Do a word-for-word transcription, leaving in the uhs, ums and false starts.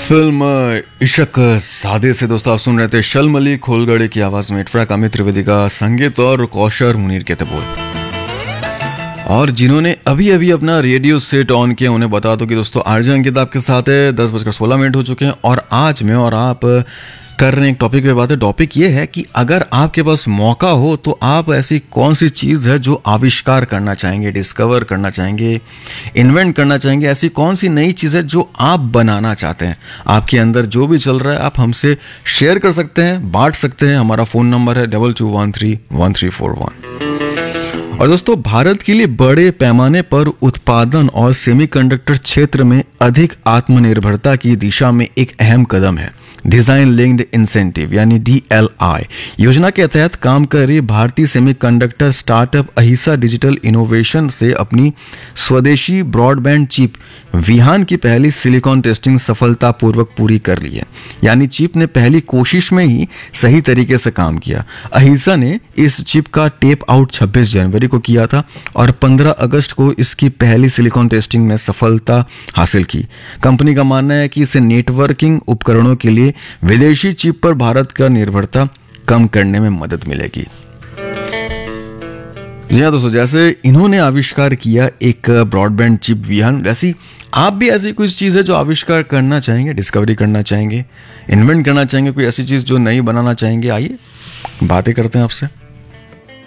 Film इश्क सादे से दोस्तों आप सुन रहे थे शल्म अली खोलगड़े की आवाज में ट्रैक अमित त्रिवेदी का, संगीत और कौशर मुनीर के थे बोल। और जिन्होंने अभी अभी अपना रेडियो सेट ऑन किया उन्हें बता दो कि दोस्तों आरजे अंकित आपके साथ है। दस बजकर सोलह मिनट हो चुके हैं और आज मैं और आप कर रहे हैं एक टॉपिक पे बात है। टॉपिक ये है कि अगर आपके पास मौका हो तो आप ऐसी कौन सी चीज़ है जो आविष्कार करना चाहेंगे, डिस्कवर करना चाहेंगे, इन्वेंट करना चाहेंगे। ऐसी कौन सी नई चीज़ है जो आप बनाना चाहते हैं। आपके अंदर जो भी चल रहा है आप हमसे शेयर कर सकते हैं, बांट सकते हैं। हमारा फ़ोन नंबर है double two one three one three four one. और दोस्तों भारत के लिए बड़े पैमाने पर उत्पादन और सेमीकंडक्टर क्षेत्र में अधिक आत्मनिर्भरता की दिशा में एक अहम कदम है डिजाइन लिंक्ड इंसेंटिव यानी डी एल आई योजना के तहत काम कर रही भारतीय सेमीकंडक्टर स्टार्टअप अहिसा डिजिटल इनोवेशन से अपनी स्वदेशी ब्रॉडबैंड चिप विहान की पहली सिलिकॉन टेस्टिंग सफलतापूर्वक पूरी कर ली है। यानी चिप ने पहली कोशिश में ही सही तरीके से काम किया। अहिसा ने इस चिप का टेप आउट छब्बीस जनवरी को किया था और पंद्रह अगस्त को इसकी पहली सिलिकॉन टेस्टिंग में सफलता हासिल की। कंपनी का मानना है कि इसे नेटवर्किंग उपकरणों के लिए विदेशी चिप पर भारत का निर्भरता कम करने में मदद मिलेगी। जी हाँ दोस्तों, जैसे इन्होंने आविष्कार किया एक ब्रॉडबैंड चिप विहान, वैसी आप भी ऐसी कुछ चीज़ है जो आविष्कार करना चाहेंगे, डिस्कवरी करना चाहेंगे, इन्वेंट करना चाहेंगे, कोई ऐसी चीज़ जो नई बनाना चाहेंगे। आइए बातें करते हैं आपसे।